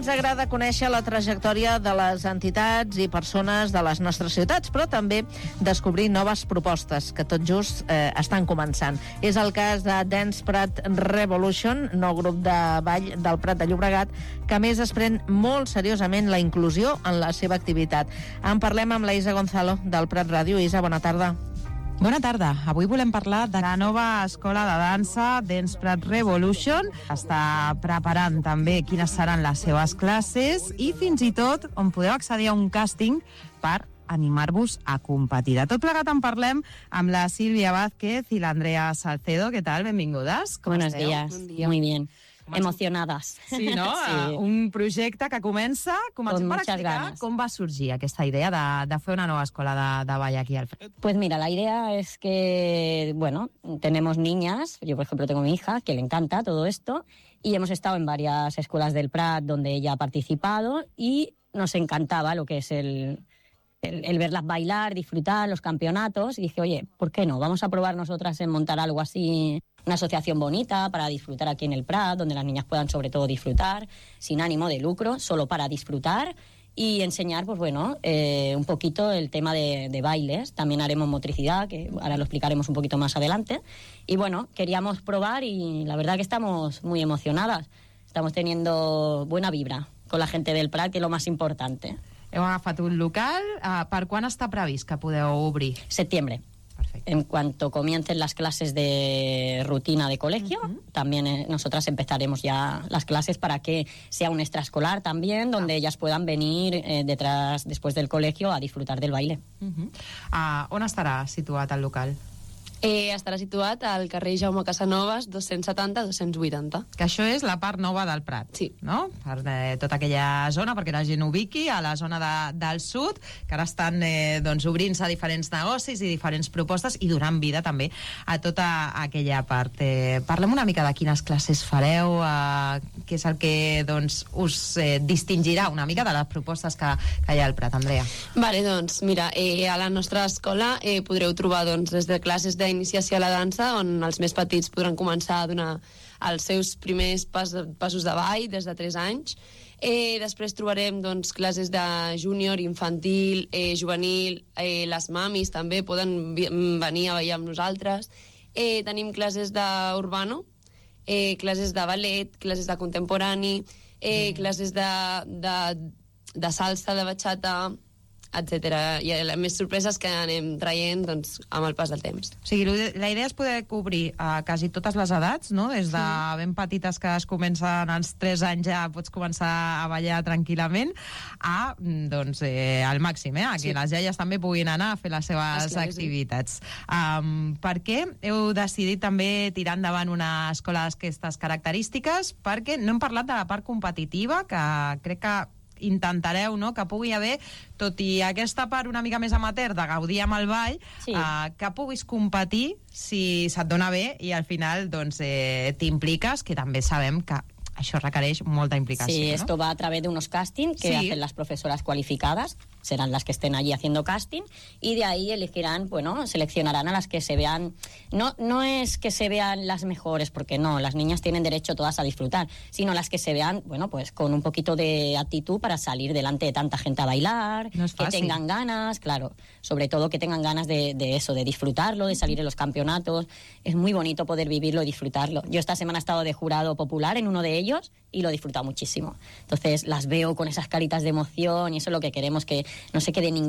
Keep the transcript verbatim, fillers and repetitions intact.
Ens agrada conèixer la trajectòria de les entitats i persones de les nostres ciutats, però també descobrir noves propostes que tot just eh, estan començant. És el cas de Dance Prat Revolution, nou grup de ball del Prat de Llobregat, que a més es pren molt seriosament la inclusió en la seva activitat. En parlem amb la Isa Gonzalo, del Prat Ràdio. Isa, bona tarda. Bona tarda. Avui volem parlar de la nova escola de dansa Dance Prat Revolution. Està preparant també quines seran les seves classes i fins i tot on podeu accedir a un càsting per animar-vos a competir. De tot plegat en parlem amb la Sílvia Vázquez i l'Andrea Salcedo. ¿Qué tal? Benvingudes. Buenos días. Bon dia. Muy bien. Emocionadas. Sí, no? Sí. Un projecte que comença, comencem per explicar ganas. Com va sorgir aquesta idea de, de fer una nova escola de, de ball aquí al Prat. Pues mira, la idea es que, bueno, tenemos niñas, yo por ejemplo tengo mi hija, que le encanta todo esto, y hemos estado en varias escuelas del Prat donde ella ha participado y nos encantaba lo que es el... El, el verlas bailar, disfrutar, los campeonatos, y dije, oye, ¿por qué no? Vamos a probar nosotras en montar algo así, una asociación bonita para disfrutar aquí en el Prat, donde las niñas puedan sobre todo disfrutar, sin ánimo de lucro, solo para disfrutar y enseñar, pues bueno, eh, un poquito el tema de, de bailes. También haremos motricidad, que ahora lo explicaremos un poquito más adelante. Y bueno, queríamos probar y la verdad que estamos muy emocionadas. Estamos teniendo buena vibra con la gente del Prat, que es lo más importante. Heu agafat un local. Uh, per quan està previst que podeu obrir? Septiembre. Perfecte. En cuanto comiencen las clases de rutina de colegio, uh-huh. también eh, nosotras empezaremos ya las clases para que sea un extraescolar también, donde uh-huh. ellas puedan venir eh, detrás, después del colegio, a disfrutar del baile. Uh-huh. Uh, on estarà situat el local? Eh, estarà situat al carrer Jaume Casanovas, dos-cents setanta dos cents vuitanta. Que això és la part nova del Prat, sí. No? Per eh, tota aquella zona, perquè la gent ubiqui a la zona de, del sud, que ara estan eh, doncs, obrint-se diferents negocis i diferents propostes i donant vida també a tota aquella part. Eh, parlem una mica de quines classes fareu, eh, què és el que doncs, us eh, distingirà una mica de les propostes que, que hi ha al Prat, Andrea. Vale, doncs, mira, eh, a la nostra escola eh, podreu trobar doncs, des de classes de iniciació a la dansa, on els més petits podran començar a donar els seus primers pas, passos de ball des de tres anys. Eh, després trobarem doncs, classes de júnior, infantil, eh, juvenil, eh, les mamis també poden venir a ballar amb nosaltres. Eh, tenim classes d'urbano, eh, classes de ballet, classes de contemporani, eh, classes de, de, de salsa, de bachata, etcètera. I les més sorpreses que anem traient doncs, amb el pas del temps. O sigui, la idea és poder cobrir a uh, quasi totes les edats, no? Des de sí. ben petites que es comencen als tres anys ja pots començar a ballar tranquil·lament a, doncs, eh, al màxim, eh? A que sí. les iaies també puguin anar a fer les seves Esclar, activitats. Sí. Um, per què heu decidit també tirar endavant una escola d'aquestes característiques? Perquè no hem parlat de la part competitiva, que crec que intentareu, no?, que pugui haver, tot i aquesta part una mica més amateur de gaudir amb el ball, sí. eh, que puguis competir si se't dona bé i al final doncs, eh, t'impliques, que també sabem que això requereix molta implicació. Sí, ¿no? Esto va a través de unos castings que sí. hacen las profesoras cualificadas, serán las que estén allí haciendo casting, y de ahí elegirán, bueno, seleccionarán a las que se vean, no, no es que se vean las mejores, porque no, las niñas tienen derecho todas a disfrutar, sino las que se vean, bueno, pues con un poquito de actitud para salir delante de tanta gente a bailar, no es que tengan ganas, claro, sobre todo que tengan ganas de, de eso, de disfrutarlo, de salir en los campeonatos. Es muy bonito poder vivirlo y disfrutarlo. Yo esta semana he estado de jurado popular en uno de ellos y lo he disfrutado muchísimo. Entonces las veo con esas caritas de emoción y eso es lo que queremos, que no se quede ningún